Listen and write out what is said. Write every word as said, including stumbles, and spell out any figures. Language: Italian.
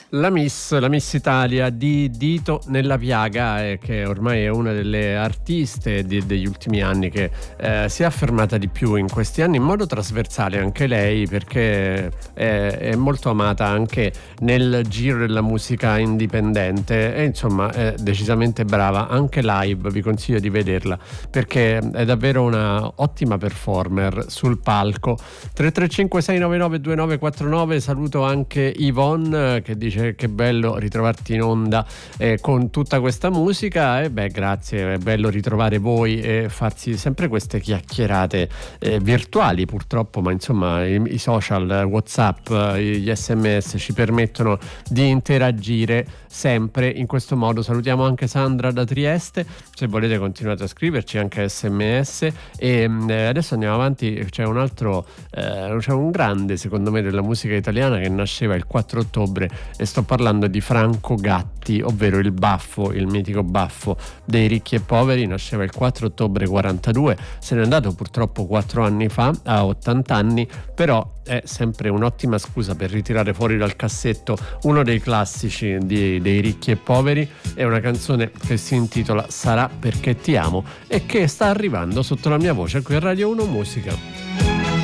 La Miss, la Miss Italia di Dito nella piaga, eh, che ormai è una delle artiste di, degli ultimi anni che eh, si è affermata di più in questi anni in modo trasversale anche lei, perché è, è molto amata anche nel giro della musica indipendente e insomma è decisamente brava anche live. Vi consiglio di vederla perché è davvero una ottima performer sul palco. Tre tre cinque sei nove nove due nove quattro nove. Saluto anche Yvonne che dice che bello ritrovarti in onda eh, con tutta questa musica. E beh, grazie, è bello ritrovare voi e farsi sempre queste chiacchierate eh, virtuali purtroppo, ma insomma i, i social, WhatsApp, gli sms ci permettono di interagire sempre in questo modo. Salutiamo anche Sandra da Trieste, se volete continuate a scriverci anche sms. E eh, adesso andiamo avanti. C'è un altro eh, c'è un grande secondo me della musica italiana che nasceva il quattro ottobre e sto parlando di Franco Gatti, ovvero il Baffo, il mitico Baffo dei Ricchi e Poveri. Nasceva il quattro ottobre quarantadue, se n'è andato purtroppo quattro anni fa a ottanta anni, però è sempre un'ottima scusa per ritirare fuori dal cassetto uno dei classici di, dei Ricchi e Poveri. È una canzone che si intitola Sarà perché ti amo e che sta arrivando sotto la mia voce qui a Radio uno Musica.